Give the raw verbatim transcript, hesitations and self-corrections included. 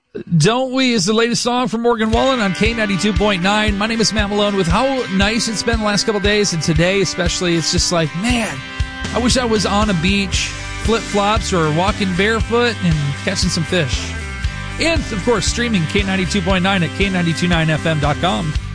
Don't We is the latest song from Morgan Wallen on K ninety-two point nine. My name is Matt Malone. With how nice it's been the last couple of days, and today especially, it's just like, man, I wish I was on a beach, flip-flops, or walking barefoot and catching some fish. And, of course, streaming K ninety-two point nine at K nine two nine F M dot com.